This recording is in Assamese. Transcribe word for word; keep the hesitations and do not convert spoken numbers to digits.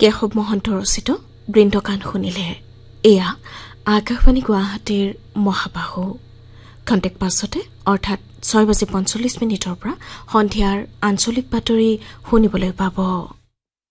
কেশৱ মহন্ত ৰচিত বৃন্দকান শুনিলে। এয়া আকাশবাণী গুৱাহাটীৰ মহাবাহু। খন্তেক পাছতে অৰ্থাৎ ছয় বাজি পঞ্চল্লিছ মিনিটৰ পৰা সন্ধিয়াৰ আঞ্চলিক বাতৰি শুনিবলৈ পাব।